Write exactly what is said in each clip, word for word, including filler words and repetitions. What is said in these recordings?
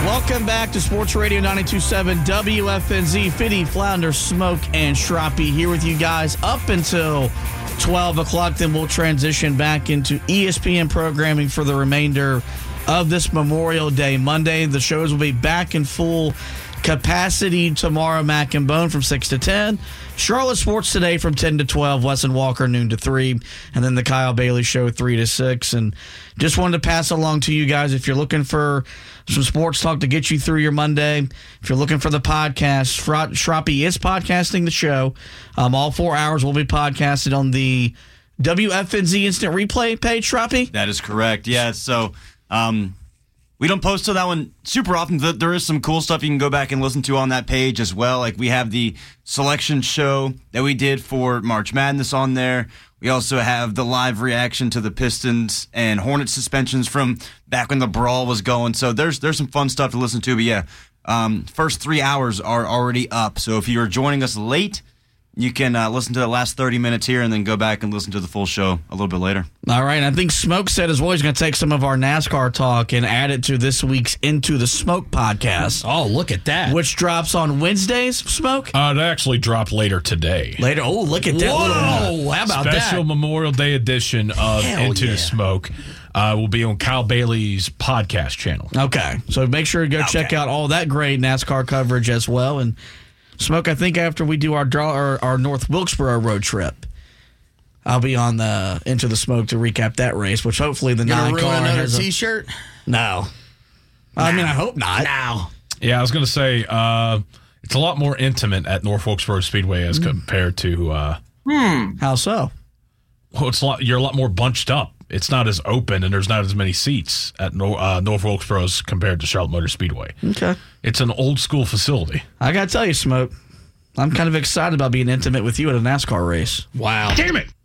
Welcome back to Sports Radio ninety-two point seven W F N Z. Fitty, Flounder, Smoke, and Shroppy here with you guys up until twelve o'clock. Then we'll transition back into E S P N programming for the remainder of this Memorial Day Monday. The shows will be back in full capacity tomorrow, Mac and Bone from six to ten. Charlotte Sports Today from ten to twelve. Wes and Walker noon to three. And then the Kyle Bailey Show three to six. And just wanted to pass along to you guys, if you're looking for some sports talk to get you through your Monday, if you're looking for the podcast, Shroppy is podcasting the show. Um, all four hours will be podcasted on the W F N Z Instant Replay page, Shroppy? That is correct, yeah. So um, we don't post to that one super often. There is some cool stuff you can go back and listen to on that page as well. Like we have the selection show that we did for March Madness on there. We also have the live reaction to the Pistons and Hornets suspensions from back when the brawl was going. So there's there's some fun stuff to listen to. But yeah, um, first three hours are already up. So if you're joining us late, you can uh, listen to the last thirty minutes here and then go back and listen to the full show a little bit later. All right. I think Smoke said as well he's going to take some of our NASCAR talk and add it to this week's Into the Smoke podcast. Oh, look at that. Which drops on Wednesdays, Smoke? Uh, it actually dropped later today. Later? Oh, look at that. Whoa, little, how about Special that? Special Memorial Day edition of Hell Into yeah. the Smoke uh, will be on Kyle Bailey's podcast channel. Okay. So make sure to go Okay. check out all that great NASCAR coverage as well. And Smoke, I think after we do our draw our, our North Wilkesboro road trip, I'll be on the Into the Smoke to recap that race, which hopefully the Gonna nine ruin car another has a, T-shirt? No. I mean, I hope not. Now. Yeah, I was going to say uh, it's a lot more intimate at North Wilkesboro Speedway as compared to. Uh, How so? well, it's a lot. You're a lot more bunched up. It's not as open, and there's not as many seats at Nor- uh, North Wilkesboro's compared to Charlotte Motor Speedway. Okay. It's an old school facility. I got to tell you, Smoke, I'm kind of excited about being intimate with you at a NASCAR race. Wow. Damn it!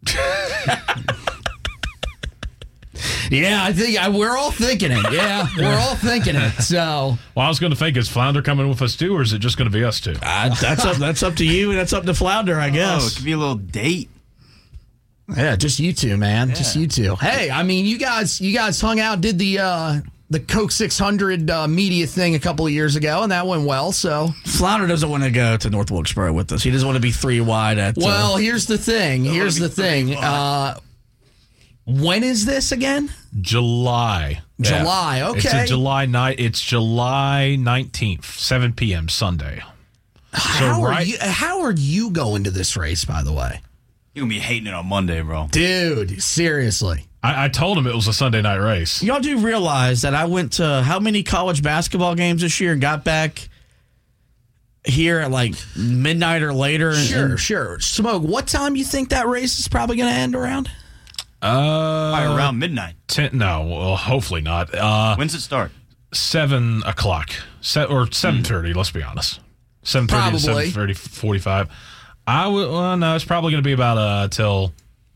Yeah, I think I, we're all thinking it. Yeah, we're all thinking it. So, Well, I was going to think, is Flounder coming with us too, or is it just going to be us two? Uh, that's up. That's up to you, and that's up to Flounder, I Oh, it guess. could be a little date. yeah, just you two, man. Just you two. Hey, I mean, you guys, you guys hung out, did the uh, the Coke six hundred uh, media thing a couple of years ago, and that went well. So, Flounder doesn't want to go to North Wilkesboro with us. He doesn't want to be three wide at. well, uh, here's the thing. Here's the thing. Uh, when is this again? July. July. Okay. It's a July night. It's July nineteenth, seven p.m. Sunday. How are right- you? How are you going to this race? By the way, You're going to be hating it on Monday, bro. dude. Seriously. I, I told him it was a Sunday night race. y'all do realize that I went to how many college basketball games this year and got back here at like midnight or later? and- Sure, and sure. Smoke. What time you think that race is probably going to end around? Uh, Probably around midnight. ten, no, well, hopefully not. Uh, When's it start? seven o'clock, Se- or seven thirty. Let's be honest, seven thirty to Probably. seven thirty, forty-five. I would. Well, no, it's probably going to be about uh till.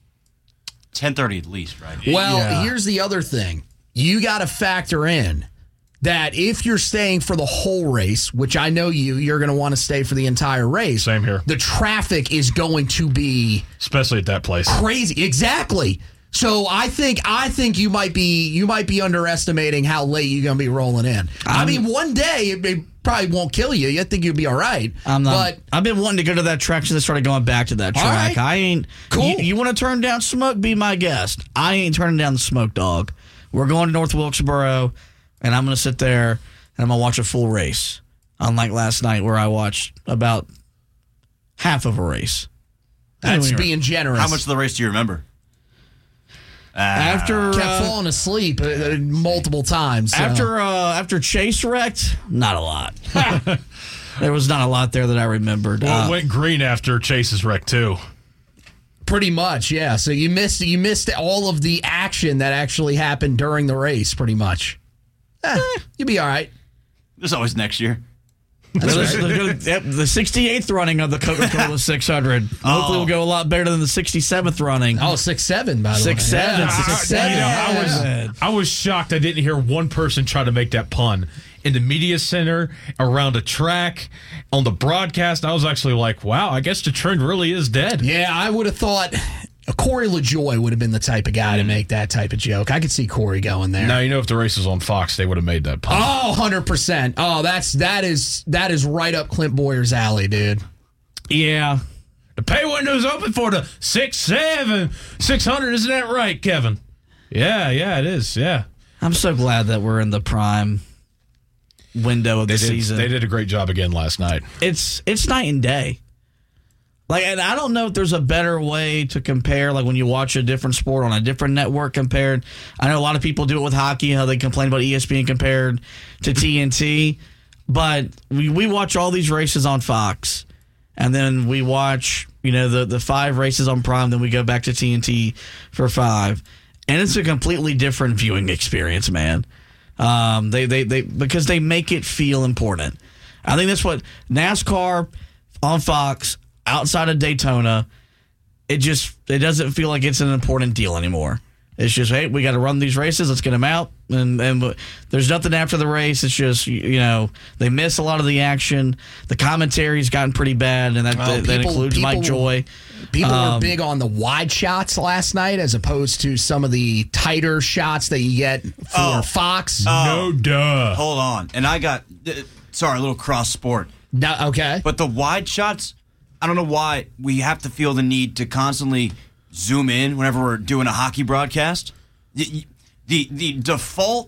ten thirty at least, right? Well, Yeah. here's the other thing. You got to factor in that if you're staying for the whole race, which I know you, you're going to want to stay for the entire race. Same here. The traffic is going to be Especially at that place. crazy. Exactly. So I think I think you might be you might be underestimating how late you're going to be rolling in. I mean, one day it, it probably won't kill you. You think you'll be all right. I'm not, but I've been wanting to go to that track since I started going back to that All track. right. I ain't. Cool. You, you want to turn down Smoke? Be my guest. I ain't turning down the Smoke, dog. We're going to North Wilkesboro, and I'm going to sit there and I'm going to watch a full race. Unlike last night where I watched about half of a race. that's Anyway, being generous. How much of the race do you remember? after kept uh, falling asleep uh, uh, multiple times. so. after uh, after Chase wrecked? Not a lot. There was not a lot there that I remembered. Well, Uh, it went green after Chase's wreck too. Pretty much, yeah. So you missed you missed all of the action that actually happened during the race, pretty much. Eh, you'll be all right. There's always next year. There's- there's gonna- yep, the sixty-eighth running of the Coca-Cola six hundred. Hopefully, we'll go a lot better than the sixty-seventh running. Oh, six seven by the Six, way. seven, Yeah, six, six, seven. You know, I Yeah. was I was shocked I didn't hear one person try to make that pun in the media center, around a track, on the broadcast. I was actually like, wow, I guess the trend really is dead. Yeah, I would have thought Corey LaJoy would have been the type of guy to make that type of joke. I could see Corey going there. Now, you know, if the race was on Fox, they would have made that pun. Oh, one hundred percent. Oh, that's that is that is right up Clint Boyer's alley, dude. Yeah. The pay window's open for the six seven six hundred. Isn't that right, Kevin? Yeah, yeah, it is. Yeah. I'm so glad that we're in the prime window of the They did, season. they did a great job again last night. It's it's night and day. Like, and I don't know if there's a better way to compare, like when you watch a different sport on a different network compared. I know a lot of people do it with hockey, how they complain about E S P N compared to T N T. But we, we watch all these races on Fox, and then we watch, you know, the, the five races on Prime, then we go back to T N T for five. And it's a completely different viewing experience, man. Um, they, they, they because they make it feel important. I think that's what NASCAR on Fox outside of Daytona, it just it doesn't feel like it's an important deal anymore. It's just, hey, we got to run these races. Let's get them out. And, and there's nothing after the race. It's just, you know, they miss a lot of the action. The commentary's gotten pretty bad, and that, Oh, that, that people- includes people- Mike Joy. People Um, were big on the wide shots last night as opposed to some of the tighter shots that you get for Oh. Fox. No duh. Hold on. And I got, uh, sorry, a little cross sport. No, okay. But the wide shots, I don't know why we have to feel the need to constantly zoom in whenever we're doing a hockey broadcast. The, the, the default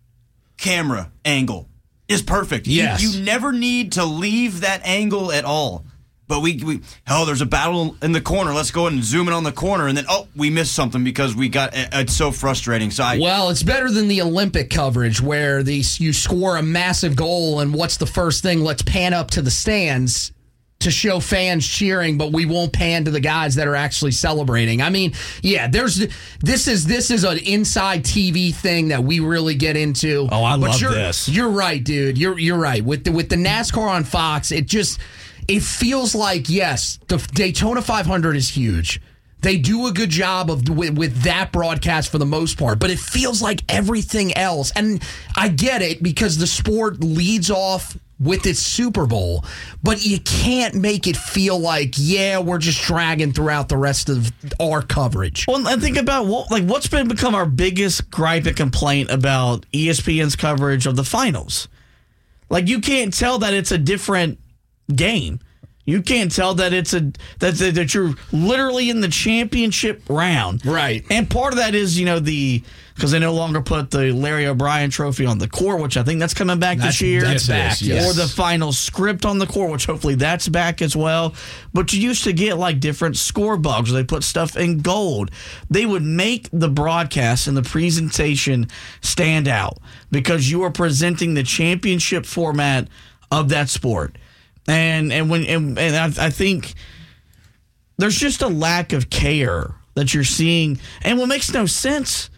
camera angle is perfect. You- Yes. You, never need to leave that angle at all. But we, we, oh, there's a battle in the corner. Let's go and zoom in on the corner. And then, oh, we missed something because we got, it's so frustrating. So I, Well, it's better than the Olympic coverage where these you score a massive goal and what's the first thing? Let's pan up to the stands to show fans cheering, but we won't pan to the guys that are actually celebrating. I mean, yeah, there's this is this is an inside T V thing that we really get into. Oh, I but love you're, this. You're right, dude. You're you're right. With the with the NASCAR on Fox, it just it feels like, yes, the Daytona five hundred is huge. They do a good job of with, with that broadcast for the most part, but it feels like everything else. And I get it because the sport leads off with its Super Bowl, but you can't make it feel like, yeah, we're just dragging throughout the rest of our coverage. Well, and think about what, like what's been become our biggest gripe and complaint about E S P N's coverage of the finals. Like, you can't tell that it's a different game. You can't tell that it's a that that, that you're literally in the championship round, Right. And part of that is, you know, the because they no longer put the Larry O'Brien Trophy on the court, which I think that's coming back That's- this year. that's Yes, it back, is, yes. Or the final script on the court, which hopefully that's back as well. But you used to get like different score bugs where they put stuff in gold. They would make the broadcast and the presentation stand out because you are presenting the championship format of that sport. And and when and, and I, I think there's just a lack of care that you're seeing. And what makes no sense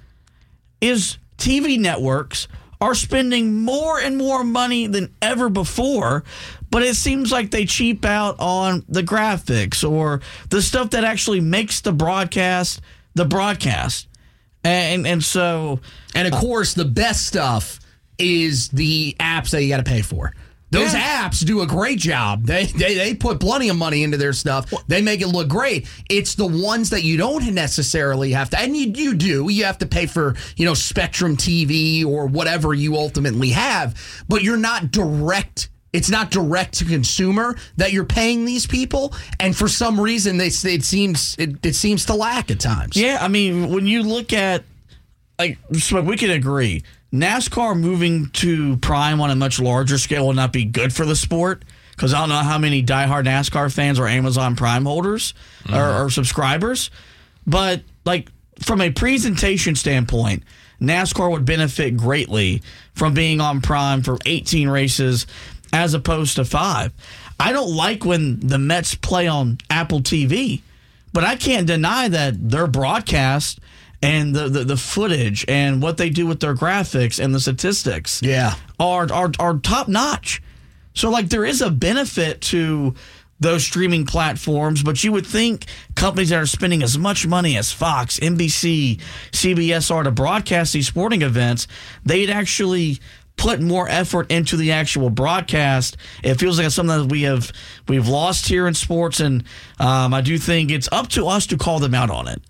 is T V networks are spending more and more money than ever before, but it seems like they cheap out on the graphics or the stuff that actually makes the broadcast the broadcast. And and so And of course, the best stuff is the apps that you got to pay for. Those Yeah. apps do a great job. They, they they put plenty of money into their stuff. They make it look great. It's the ones that you don't necessarily have to, and you, you do. You have to pay for, you know, Spectrum T V or whatever you ultimately have, but you're not direct. It's not direct to consumer that you're paying these people, and for some reason, they it seems it, it seems to lack at times. yeah, I mean, when you look at like so we can agree. NASCAR moving to Prime on a much larger scale will not be good for the sport because I don't know how many diehard NASCAR fans are Amazon Prime holders mm-hmm. or, or subscribers. But like from a presentation standpoint, NASCAR would benefit greatly from being on Prime for eighteen races as opposed to five. I don't like when the Mets play on Apple T V, but I can't deny that their broadcast and the, the, the footage and what they do with their graphics and the statistics Yeah. are, are are top notch. So like there is a benefit to those streaming platforms, but you would think companies that are spending as much money as Fox, N B C, C B S are to broadcast these sporting events, they'd actually put more effort into the actual broadcast. It feels like it's something that we have we've lost here in sports, and um, I do think it's up to us to call them out on it.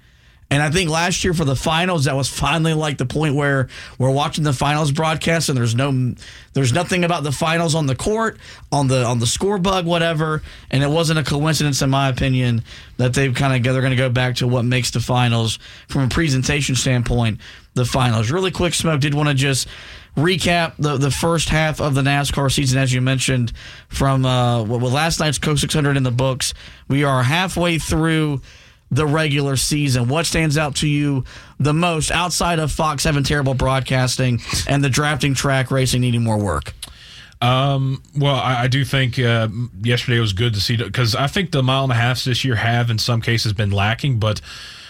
And I think last year for the finals, that was finally like the point where we're watching the finals broadcast and there's no, there's nothing about the finals on the court, on the on the score bug, whatever. And it wasn't a coincidence, in my opinion, that they've kind of they're going to go back to what makes the finals from a presentation standpoint. The finals. Really quick, Smoke, did want to just recap the, the first half of the NASCAR season, as you mentioned, from uh, with last night's Coke six hundred in the books. We are halfway through the regular season. What stands out to you the most outside of Fox having terrible broadcasting and the drafting track racing needing more work? Um, well, I, I do think uh, yesterday was good to see, because I think the mile and a halfs this year have in some cases been lacking, but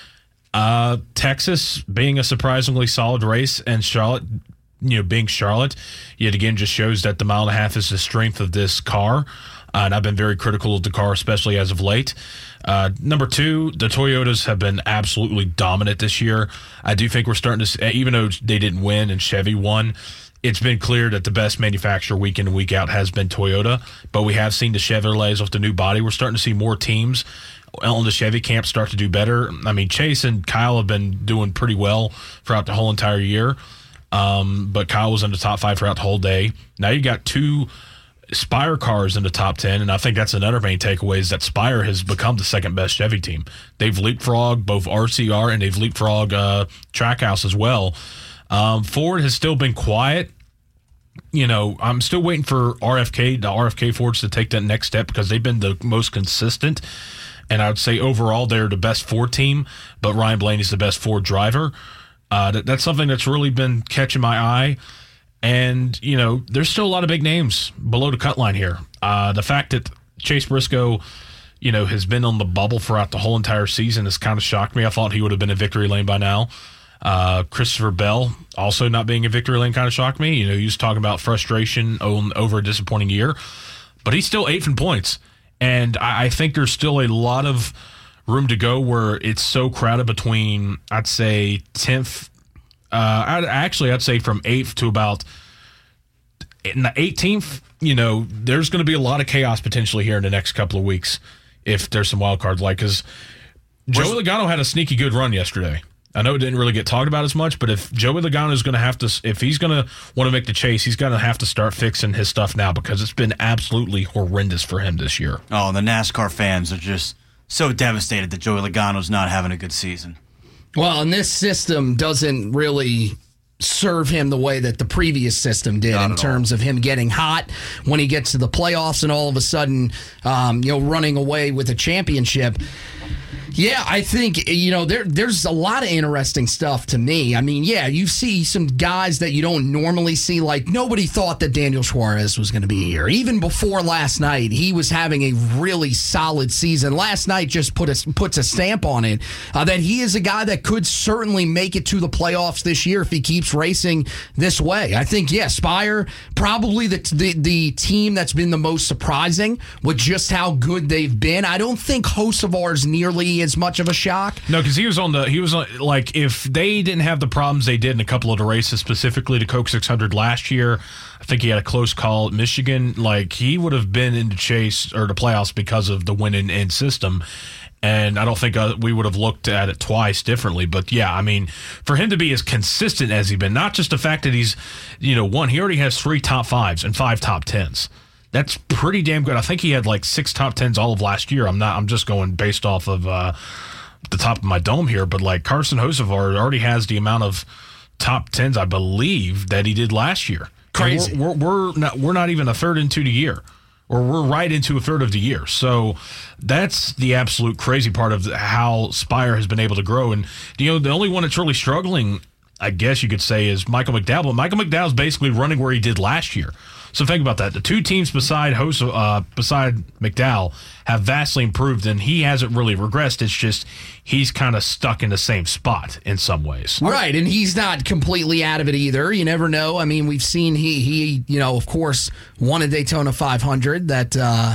uh, Texas being a surprisingly solid race and Charlotte, you know, being Charlotte, yet again just shows that the mile and a half is the strength of this car. Uh, and I've been very critical of the car, especially as of late. Uh, number two, the Toyotas have been absolutely dominant this year. I do think we're starting to see, even though they didn't win and Chevy won, it's been clear that the best manufacturer week in and week out has been Toyota. But we have seen the Chevrolets with the new body. We're starting to see more teams on the Chevy camp start to do better. I mean, Chase and Kyle have been doing pretty well throughout the whole entire year. Um, but Kyle was in the top five throughout the whole day. Now you got two Spire cars in the top ten, and I think that's another main takeaway is that Spire has become the second best Chevy team. They've leapfrogged both R C R and they've leapfrogged uh, Trackhouse as well. Um, Ford has still been quiet. You know, I'm still waiting for R F K, the R F K Fords to take that next step because they've been the most consistent. And I would say overall they're the best Ford team, but Ryan Blaney's the best Ford driver. Uh, that, that's something that's really been catching my eye. And, you know, there's still a lot of big names below the cut line here. Uh, the fact that Chase Briscoe, you know, has been on the bubble throughout the whole entire season has kind of shocked me. I thought he would have been in victory lane by now. Uh, Christopher Bell also not being in victory lane kind of shocked me. You know, he was talking about frustration on, over a disappointing year, but he's still eighth in points. And I, I think there's still a lot of room to go where it's so crowded between, I'd say, tenth. Uh, I'd, actually, I'd say from eighth to about in the eighteenth, you know, there's going to be a lot of chaos potentially here in the next couple of weeks if there's some wild cards. Like, because Joey Logano had a sneaky good run yesterday. I know it didn't really get talked about as much, but if Joey Logano is going to have to, if he's going to want to make the chase, he's going to have to start fixing his stuff now because it's been absolutely horrendous for him this year. Oh, the NASCAR fans are just so devastated that Joey Logano's not having a good season. Well, and this system doesn't really serve him the way that the previous system did in terms of him getting hot when he gets to the playoffs and all of a sudden, um, you know, running away with a championship. Yeah, I think, you know, there there's a lot of interesting stuff to me. I mean, yeah, you see some guys that you don't normally see. Like, nobody thought that Daniel Suarez was going to be here. Even before last night, he was having a really solid season. Last night just put a, puts a stamp on it uh, that he is a guy that could certainly make it to the playoffs this year if he keeps racing this way. I think, yeah, Spire, probably the, the, the team that's been the most surprising with just how good they've been. I don't think Hocevar's nearly as much of a shock. No, because he was on the he was on, like if they didn't have the problems they did in a couple of the races, specifically the Coke six hundred last year. I think he had a close call at Michigan. Like, he would have been in the chase or the playoffs because of the win in, in system. And I don't think uh, we would have looked at it twice differently. But, yeah, I mean, for him to be as consistent as he's been, not just the fact that he's, you know, one, he already has three top fives and five top tens. That's pretty damn good. I think he had like six top tens all of last year. I'm not. I'm just going based off of uh, the top of my dome here. But like Carson Hocevar already has the amount of top tens, I believe, that he did last year. Crazy. We're, we're, we're not. We're not even a third into the year, or we're right into a third of the year. So that's the absolute crazy part of how Spire has been able to grow. And you know, the only one that's really struggling, I guess you could say, is Michael McDowell. But Michael McDowell's basically running where he did last year. So think about that. The two teams beside Host, uh, beside McDowell have vastly improved, and he hasn't really regressed. It's just he's kind of stuck in the same spot in some ways. Right, and he's not completely out of it either. You never know. I mean, we've seen he, he you know, of course, won a Daytona five hundred that uh,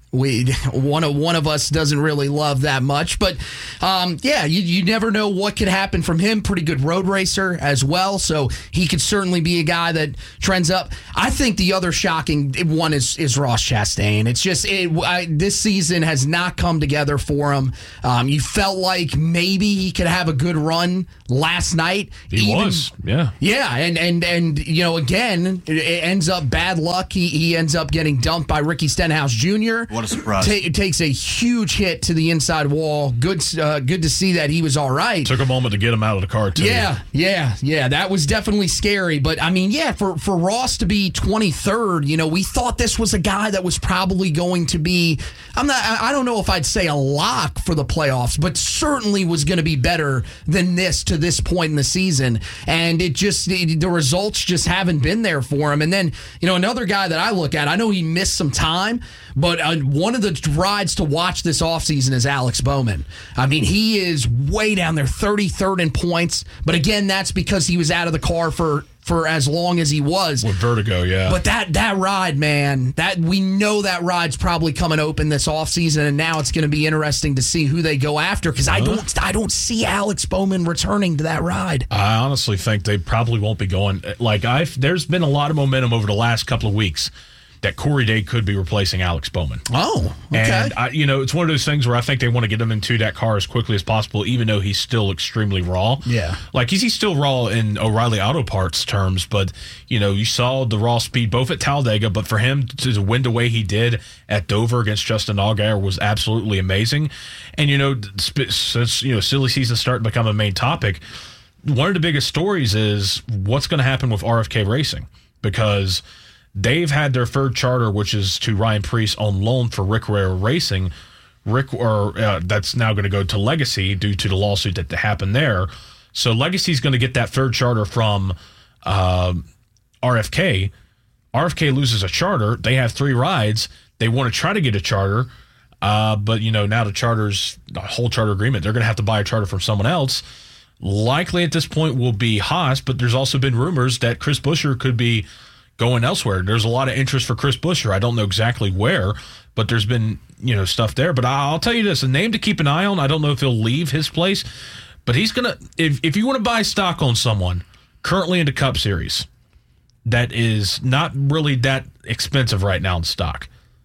we one of one of us doesn't really love that much, but um, yeah, you, you never know what could happen from him. Pretty good road racer as well, so he could certainly be a guy that trends up. I think the other shocking one is is Ross Chastain. It's just it, I, this season has not come together for him. Um, you felt like maybe he could have a good run last night. He Even, was, yeah, yeah, and and and you know, again, it ends up bad luck. He he ends up getting dumped by Ricky Stenhouse Junior What a surprise. Ta- it takes a huge hit to the inside wall. Good uh, good to see that he was all right. took a moment to get him out of the car too. Yeah, yeah, yeah. That was definitely scary. But, I mean, yeah, for, for Ross to be twenty-third, you know, we thought this was a guy that was probably going to be, I'm not, I don't know if I'd say a lock for the playoffs, but certainly was going to be better than this to this point in the season. And it just, the, the results just haven't been there for him. And then, you know, another guy that I look at, I know he missed some time, but uh, one of the rides to watch this offseason is Alex Bowman. I mean, he is way down there, thirty-third in points. But again, that's because he was out of the car for, for as long as he was. With vertigo, yeah. But that that ride, man, that we know that ride's probably coming open this offseason, and now it's going to be interesting to see who they go after, because I don't I don't see Alex Bowman returning to that ride. I honestly think they probably won't be going. Like, I've there's been a lot of momentum over the last couple of weeks that Corey Day could be replacing Alex Bowman. Oh, okay. And, I, you know, it's one of those things where I think they want to get him into that car as quickly as possible, even though he's still extremely raw. Yeah. Like, he's, he's still raw in O'Reilly Auto Parts terms, but, you know, you saw the raw speed both at Talladega, but for him to win the way he did at Dover against Justin Allgaier was absolutely amazing. And, you know, since, you know, silly season starting to become a main topic, one of the biggest stories is what's going to happen with R F K Racing, because they've had their third charter, which is to Ryan Preece, on loan for Rick Ware Racing. Rick, or uh, that's now going to go to Legacy due to the lawsuit that happened there. So Legacy's going to get that third charter from uh, R F K. R F K loses a charter. They have three rides. They want to try to get a charter, uh, but you know now the charter's the whole charter agreement. They're going to have to buy a charter from someone else. Likely at this point will be Haas, but there's also been rumors that Chris Buescher could be going elsewhere. There's a lot of interest for Chris Buescher. I don't know exactly where, but there's been, you know, stuff there. But I'll tell you this, a name to keep an eye on. I don't know if he'll leave his place, but he's going to, if, if you want to buy stock on someone currently in the Cup Series that is not really that expensive right now in stock,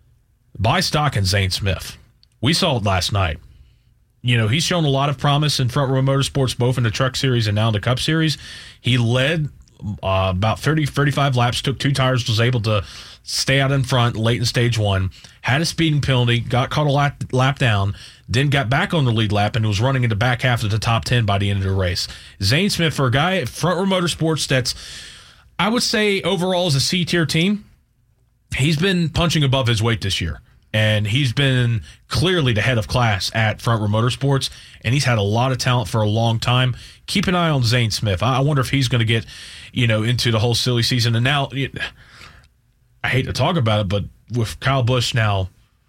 buy stock in Zane Smith. We saw it last night. You know, he's shown a lot of promise in Front Row Motorsports, both in the Truck Series and now in the Cup Series. He led Uh, about thirty, thirty-five laps, took two tires, was able to stay out in front late in stage one, had a speeding penalty, got caught a lap, lap down, then got back on the lead lap and was running in the back half of the top ten by the end of the race. Zane Smith, for a guy at Front Row Motorsports that's, I would say overall is a C-tier team, he's been punching above his weight this year. And he's been clearly the head of class at Front Row Motorsports, and he's had a lot of talent for a long time. Keep an eye on Zane Smith. I wonder if he's going to get, you know, into the whole silly season. And now, I hate to talk about it, but with Kyle Busch now,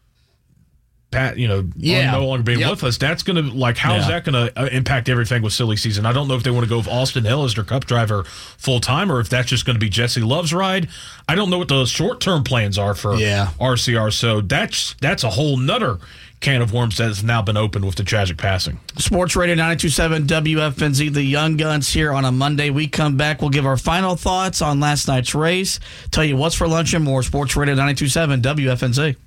Pat, you know, yeah. no longer being yep. with us, that's going to, like, how's yeah. that going to impact everything with silly season? I don't know if they want to go with Austin Hill as their Cup driver full time, or if that's just going to be Jesse Love's ride. I don't know what the short term plans are for yeah. R C R. So that's that's a whole nother can of worms that has now been opened with the tragic passing. Sports Radio ninety-two point seven W F N Z, the Young Guns here on a Monday. We come back. We'll give our final thoughts on last night's race, tell you what's for lunch and more. Sports Radio ninety-two point seven W F N Z.